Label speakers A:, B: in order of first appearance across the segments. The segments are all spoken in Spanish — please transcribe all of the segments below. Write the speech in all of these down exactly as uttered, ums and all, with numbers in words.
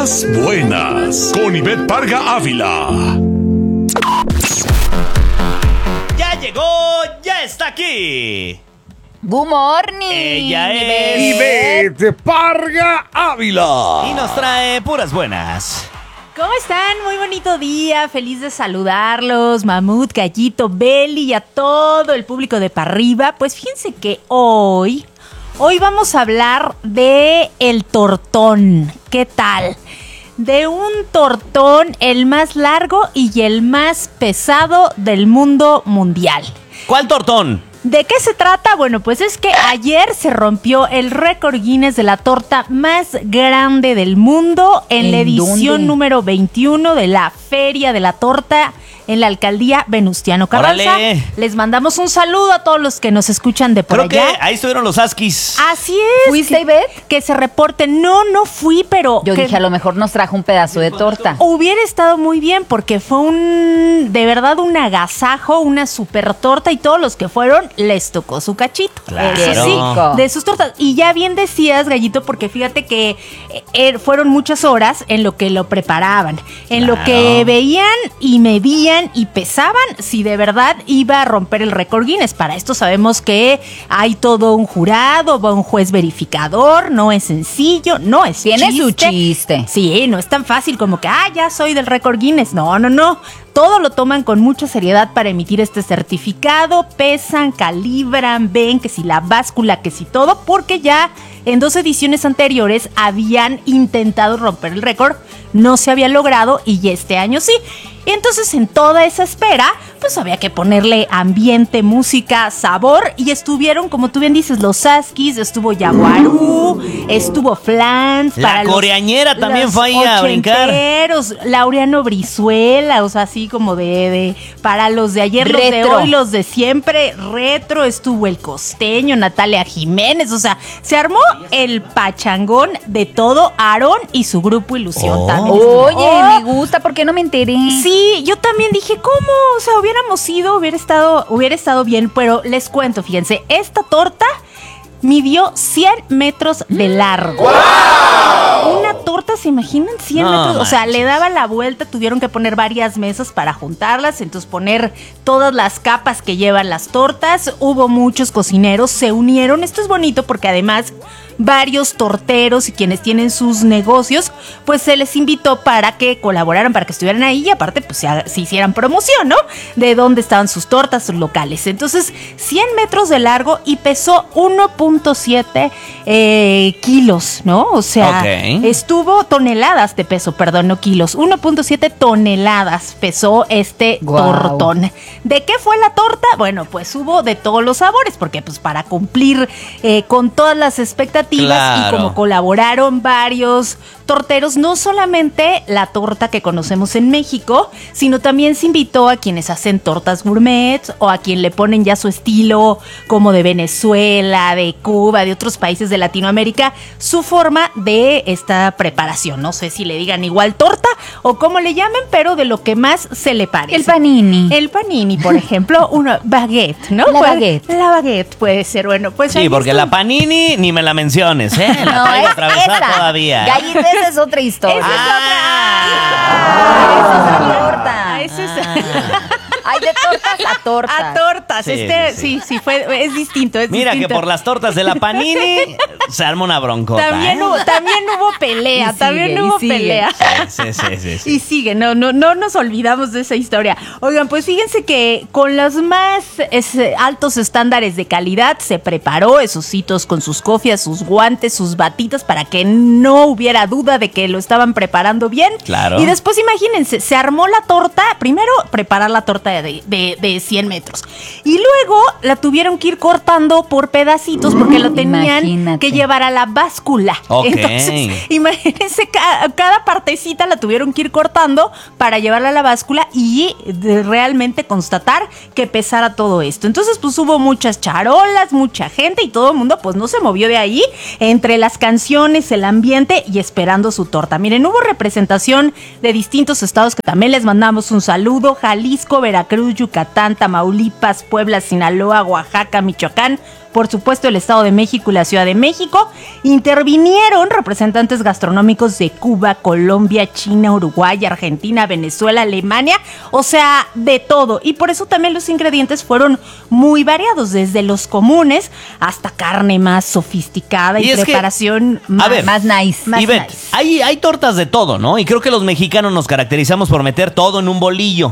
A: Puras buenas. Con Ivette Parga Ávila.
B: Ya llegó, ya está aquí.
C: Good morning.
B: Ella es
D: Ivette Parga Ávila.
B: y nos trae puras buenas.
E: ¿Cómo están? Muy bonito día, feliz de saludarlos, Mamut, Gallito, Beli y a todo el público de Pa' Arriba. Pues fíjense que hoy, hoy vamos a hablar de el tortón. ¿Qué tal? De un tortón, el más largo y el más pesado del mundo mundial.
B: ¿Cuál tortón?
E: ¿De qué se trata? Bueno, pues es que ayer se rompió el récord Guinness de la torta más grande del mundo en,
C: ¿En
E: la edición
C: dónde?
E: número veintiuno de la Feria de la Torta en la alcaldía Venustiano Carranza.
B: ¡Órale!
E: Les mandamos un saludo a todos los que nos escuchan de por
B: Creo
E: allá.
B: que ahí estuvieron los Askis.
E: Así es.
C: ¿Fuiste,
E: que,
C: Ivette?
E: que se reporten. No, no fui, pero
C: Yo
E: que
C: dije, a lo mejor nos trajo un pedazo de torta.
E: hubiera estado muy bien porque fue un, de verdad, un agasajo, una super torta y todos los que fueron les tocó su cachito.
B: Claro.
E: Eso sí,
C: Rico.
E: de sus tortas. Y ya bien decías, Gallito, porque fíjate que eh, eh, fueron muchas horas en lo que lo preparaban, en lo
B: Claro.
E: que veían y medían y pesaban si de verdad iba a romper el récord Guinness. Para esto sabemos que hay todo un jurado, va un juez verificador, no es sencillo, no es
C: Tiene su chiste.
E: Sí, no es tan fácil como que, ah, ya soy del récord Guinness. No, no, no. Todo lo toman con mucha seriedad para emitir este certificado. Pesan, calibran, ven que si la báscula, que si todo, porque ya en dos ediciones anteriores habían intentado romper el récord. No se había logrado y este año sí. Entonces, en toda esa espera, pues había que ponerle ambiente, música, sabor. Y estuvieron, como tú bien dices, los Askis, estuvo Yaguarú, estuvo Flans.
B: La
E: los-
B: coreañera también
E: los
B: fue ahí a brincar.
E: ochenteros, Laureano Brizuela, o sea, así como de, de para los de ayer, los de
C: Retro.
E: hoy, los de siempre, retro, estuvo el costeño, Natalia Jiménez, o sea, se armó el pachangón de todo. Aarón y su grupo Ilusión
B: Oh.
E: también estuvo.
C: Oye,
E: Oh,
C: me gusta, ¿por qué no me enteré?
E: Sí, yo también dije, ¿cómo? O sea, hubiéramos ido, hubiera estado, hubiera estado bien, pero les cuento, fíjense, esta torta midió cien metros de largo. Una torta, ¿se imaginan? cien
B: No
E: metros. O sea,
B: manches.
E: le daba la vuelta, tuvieron que poner varias mesas para juntarlas, entonces poner todas las capas que llevan las tortas. Hubo muchos cocineros, se unieron. Esto es bonito porque además varios torteros y quienes tienen sus negocios, pues se les invitó para que colaboraran, para que estuvieran ahí y aparte pues se, ha- se hicieran promoción, ¿no? De dónde estaban sus tortas, sus locales. Entonces, cien metros de largo y pesó uno punto siete eh, kilos, ¿no? O sea,
B: Ok.
E: estuvo toneladas de peso, perdón, no kilos. uno punto siete toneladas pesó este
C: Guau.
E: tortón. ¿De qué fue la torta? Bueno, pues hubo de todos los sabores, porque pues para cumplir eh, con todas las expectativas
B: Claro.
E: y como colaboraron varios torteros, no solamente la torta que conocemos en México, sino también se invitó a quienes hacen tortas gourmet o a quien le ponen ya su estilo como de Venezuela, de Cuba, de otros países de Latinoamérica, su forma de esta preparación. No sé si le digan igual torta o cómo le llamen, pero de lo que más se le parece.
C: El panini.
E: El panini, por ejemplo, una baguette, ¿no?
C: La
E: Puede-
C: baguette.
E: La baguette puede ser, bueno, pues
B: Sí,
E: ahí
B: porque
E: está.
B: la panini ni me la menciones, ¿eh? La
C: No,
B: traigo
C: es
B: atravesada
C: esa.
B: todavía.
C: Gallita, esa es otra historia.
E: Esa es
B: Ah.
C: Esa es la torta.
E: Ah, ese es-
C: Hay de tortas a tortas.
E: A tortas,
B: Sí,
E: este,
B: sí,
E: sí, sí, fue, es distinto, es
B: Mira que
E: distinto.
B: por las tortas de la panini se arma una broncota.
E: También
B: ¿eh?
E: hubo, también hubo pelea,
C: Y sigue,
E: también
C: y
E: hubo
C: sigue.
E: pelea.
B: Sí, sí, sí, sí.
E: Y sigue, no, no, no nos olvidamos de esa historia. Oigan, pues fíjense que con los más es, altos estándares de calidad se preparó esos hitos con sus cofias, sus guantes, sus batitas para que no hubiera duda de que lo estaban preparando bien.
B: Claro.
E: Y después imagínense, se armó la torta, primero preparar la torta de, de, de cien metros y luego la tuvieron que ir cortando por pedacitos porque lo tenían
C: Imagínate.
E: que llevar a la báscula.
B: Ok.
E: Entonces, imagínense, ca- cada partecita la tuvieron que ir cortando para llevarla a la báscula y de realmente constatar que pesara todo esto. Entonces, pues hubo muchas charolas, mucha gente y todo el mundo pues no se movió de ahí entre las canciones, el ambiente y esperando su torta. Miren, hubo representación de distintos estados que también les mandamos un saludo: Jalisco, Veracruz, Yucatán, Tamaulipas, Puebla, Sinaloa, Oaxaca, Michoacán, por supuesto el Estado de México y la Ciudad de México. Intervinieron representantes gastronómicos de Cuba, Colombia, China, Uruguay, Argentina, Venezuela, Alemania, o sea, de todo. Y por eso también los ingredientes fueron muy variados, desde los comunes hasta carne más sofisticada y,
B: Y es que,
E: preparación
B: a
E: más,
B: ver,
C: Más nice.
E: más
B: Y Beth,
E: nice.
B: hay, hay tortas de todo, ¿no? Y creo que los mexicanos nos caracterizamos por meter todo en un bolillo.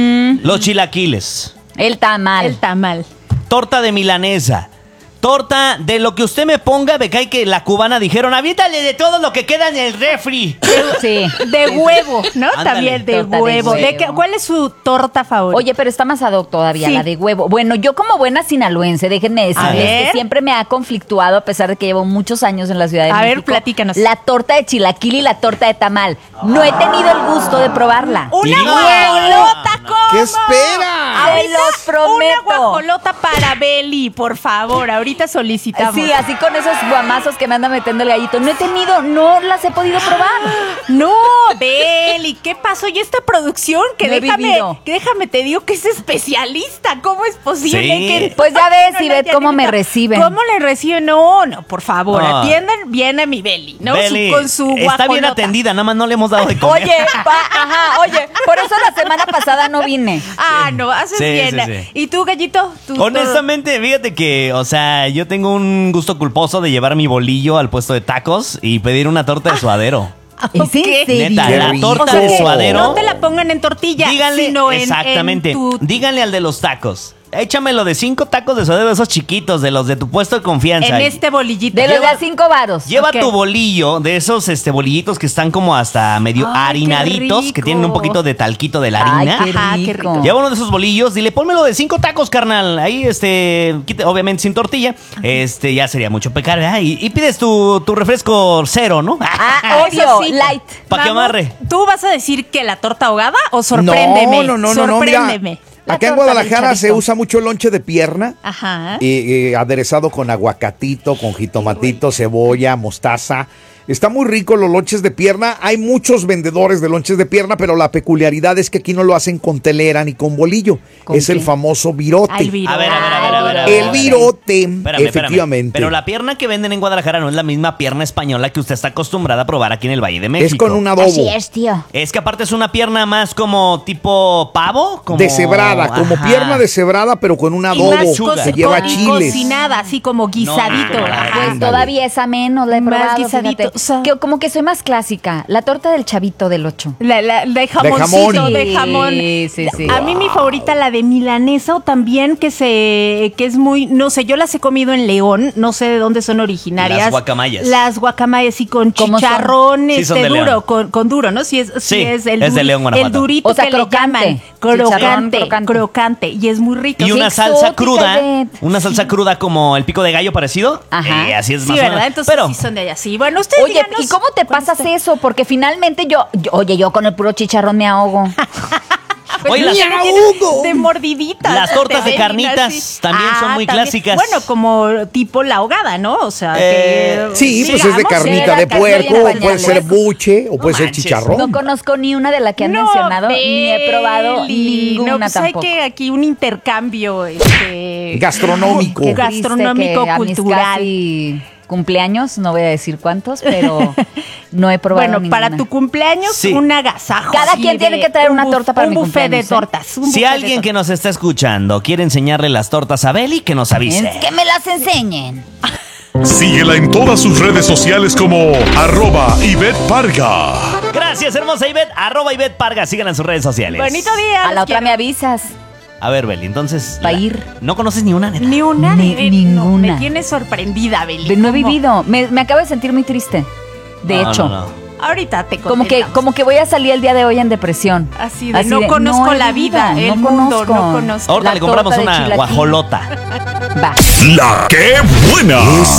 B: Los chilaquiles,
C: El tamal.
E: El tamal.
B: torta de milanesa, torta de lo que usted me ponga. Me cae que la cubana dijeron, aviéntale de todo lo que queda en el refri.
C: Sí.
E: De huevo, ¿no?
B: Ándale.
E: También de
C: Torta de
E: huevo. ¿De
C: huevo.
E: qué- ¿Cuál es su torta favorita?
C: Oye, pero está más ad hoc todavía,
E: Sí.
C: la de huevo. Bueno, yo como buena sinaloense, déjenme decirles
E: ver.
C: que siempre me ha conflictuado, a pesar de que llevo muchos años en la Ciudad de
E: A ver,
C: México.
E: platícanos.
C: La torta de chilaquil y la torta de tamal. No he tenido el gusto de probarla.
E: ¡Una
B: Sí.
E: guajolota! ¿Cómo?
D: ¿Qué espera?
C: Se los prometo.
E: Una guajolota para Beli, por favor. Ahorita solicitamos.
C: Sí, así con esos guamazos que me anda metiendo el gallito. No he tenido, no las he podido probar.
E: No, Beli, ¿qué pasó? Y esta producción que
C: No he
E: déjame,
C: vivido.
E: que déjame te digo que es especialista. ¿Cómo es posible
B: Sí.
E: que
C: Pues ya ves,
E: No,
C: Ivette,
E: no,
C: cómo
E: no,
C: me
E: no.
C: reciben.
E: ¿Cómo le reciben? No, no, por favor,
B: Ah.
E: atiendan bien a mi Beli, ¿no? Su-
B: Beli,
E: con su
B: está bien
E: guajolota.
B: atendida, nada más no le hemos dado de comer.
C: Oye, pa- ajá, oye, por eso la semana pasada no vine.
E: Ah, no, haces
B: Sí,
E: bien.
B: sí, sí.
E: ¿Y tú, gallito? ¿Tú-
B: Honestamente, fíjate que, o sea, yo tengo un gusto culposo de llevar mi bolillo al puesto de tacos y pedir una torta de suadero.
C: ¿Es en
E: ¿Qué?
C: serio?
B: Neta,
D: Qué
B: la
D: rico.
B: torta
E: O sea,
B: de
E: que
B: suadero.
E: no te la pongan en tortilla,
B: Díganle,
E: sino en,
B: exactamente.
E: en tu...
B: Díganle al de los tacos. Échamelo de cinco tacos de suadero, esos chiquitos, de los de tu puesto de confianza.
E: En este bolillito.
C: De los de
B: Lleva-
C: a cinco varos.
B: Lleva
E: Ok.
B: tu bolillo de esos este bolillitos que están como hasta medio
E: Ay, qué
B: harinaditos, que
E: rico.
B: tienen un poquito de talquito de la
C: Ay,
B: harina.
C: qué
E: Ajá, qué
C: rico.
E: rico.
B: Lleva uno de esos bolillos, dile, pónmelo de cinco tacos, carnal. Ahí, este, quita- obviamente sin tortilla. Este, ya sería mucho pecar, ¿verdad? Y, y pides tu, tu refresco cero, ¿no?
C: Ah,
E: Eso
C: obvio,
E: sí.
C: light.
B: Pa' que
E: Vamos,
B: amarre.
E: ¿Tú vas a decir que la torta ahogada o sorpréndeme?
D: No, no, no, no, no, mira.
E: Sorpréndeme.
C: La
D: Acá en
C: torta del
D: Guadalajara se
C: Chavito.
D: usa mucho el lonche de pierna.
E: Ajá.
D: eh, eh, aderezado con aguacatito, con jitomatito, cebolla, mostaza. Está muy rico los lonches de pierna. Hay muchos vendedores de lonches de pierna, pero la peculiaridad es que aquí no lo hacen con telera ni con bolillo.
C: ¿Con
D: Es el
C: qué?
D: famoso virote.
E: Ay, virote.
B: A ver, a ver, a ver, a ver. a ver,
D: El
B: a ver.
D: virote,
B: Espérame, espérame.
D: efectivamente.
B: Pero la pierna que venden en Guadalajara no es la misma pierna española que usted está acostumbrada a probar aquí en el Valle de México.
D: es con un adobo.
C: Así es, tío.
B: Es que aparte es una pierna más como tipo pavo, como
D: Deshebrada, como
B: Ajá.
D: pierna deshebrada, pero con un
E: Y
D: adobo
E: más
B: Chuga.
D: que
E: co-
D: lleva
E: co- y
D: chiles.
E: cocinada, así como guisadito.
B: no, no,
E: Ajá.
C: Pues
D: Ándale.
C: todavía esa menos la he
E: Más
C: probado,
E: guisadito,
C: fíjate.
E: o sea-
C: Que, como que soy más clásica. La torta del chavito del ocho.
E: La, la- de jamoncito,
D: jamón.
E: de jamón.
C: Sí, sí, sí.
E: A mí mi favorita, la de milanesa, o también que se que es muy, no sé, yo las he comido en León, no sé de dónde son originarias.
B: Las guacamayas.
C: Ah,
E: Las guacamayas y con
C: ¿Cómo son?
E: chicharrón
B: Sí, son
E: este
B: de
E: duro,
B: León.
E: con, con duro, ¿no? Si es, si
B: Sí,
E: es el
B: es de
E: duri-
B: León, Guanajuato.
E: el durito
C: O sea,
E: que le
C: crocante.
E: llaman.
C: Chicharrón
E: Crocante,
C: crocante.
E: crocante, y es muy rico.
B: Y
C: Qué
B: una salsa
C: exótica,
B: cruda,
C: Beth.
B: una salsa cruda como el pico de gallo parecido.
C: Ajá.
B: Eh, así es
E: Sí,
B: más o
E: ¿verdad?
B: menos.
E: Entonces
B: Pero
E: sí son de allá. Sí, bueno, ustedes
C: Oye,
E: díganos
C: ¿y cómo te
E: cuál
C: pasas
E: está-
C: eso? Porque finalmente yo, yo- oye, yo con el puro chicharrón me ahogo.
E: Pues
B: Oye,
E: no
B: las-
E: tiene
D: ¡Miaudo!
E: de mordiditas.
B: Las tortas de
E: ven,
B: carnitas
E: así.
B: también son muy clásicas.
E: Bueno, como tipo la ahogada, ¿no? O sea,
B: Eh,
E: que...
D: Sí, pues es de
E: digamos,
D: carnita
C: era
D: de
C: carne
D: puerco,
C: en
D: puede
C: pañales.
D: ser buche o
B: No
D: puede ser
B: manches.
D: chicharrón.
C: No conozco ni una de las que han
E: No,
C: mencionado, ni he probado
E: Beli.
C: ninguna
E: No, pues
C: tampoco.
E: hay que aquí un intercambio este,
D: Gastronómico.
E: que
C: Qué triste
E: gastronómico,
C: que a mis
E: cultural.
C: casi cumpleaños, no voy a decir cuántos, pero no he probado
E: Bueno, para
C: ninguna.
E: tu cumpleaños,
B: Sí.
E: un agasajo.
C: Cada
E: así
C: quien tiene
E: de
C: que traer
E: un
C: una
E: buf-
C: torta para
E: un
C: mi
E: buffet de
C: cumpleaños, ¿eh?
E: tortas. un
B: Si
E: buffet de
B: alguien que
E: tortas.
B: nos está escuchando quiere enseñarle las tortas a Beli, que nos avise.
C: Es que me las enseñen.
A: Síguela en todas sus redes sociales como arroba Ivette Parga.
B: Gracias, hermosa Ivette. Arroba Ivette Parga. Síganla en sus redes sociales.
E: Bonito día.
C: A
E: los
C: la otra
E: quiero.
C: me avisas.
B: A ver, Beli, entonces.
C: Pa'
B: la-
C: ir.
B: ¿No conoces ni una, neta?
E: Ni una,
C: Ni-
E: ni, no,
C: ninguna.
E: me tienes sorprendida, Beli.
C: De- no he
E: ¿Cómo?
C: vivido. Me, me acabo de sentir muy triste. De
B: No,
C: hecho.
B: no, no.
E: Ahorita te
C: Como que,
E: contestamos.
C: como que voy a salir el día de hoy en depresión.
E: Así de, no conozco
C: no he
E: la
C: vivido,
E: vida, el mundo, no conozco.
B: Ahorita
C: La
B: le compramos
C: torta de
B: una
C: chilaquil.
B: guajolota.
C: Va.
A: La que buena.